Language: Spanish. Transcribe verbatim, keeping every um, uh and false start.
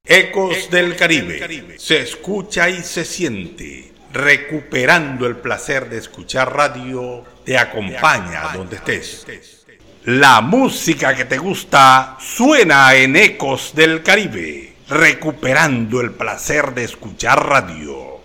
Ecos del Caribe. Se escucha y se siente. Recuperando el placer de escuchar radio, te acompaña donde estés. La música que te gusta suena en Ecos del Caribe. Recuperando el placer de escuchar radio.